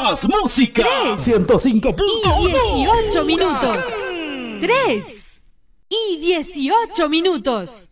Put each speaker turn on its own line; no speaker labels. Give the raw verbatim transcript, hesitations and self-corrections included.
Más música.
Tres.
ciento cinco punto uno.
Y dieciocho minutos. Tres. Y dieciocho minutos.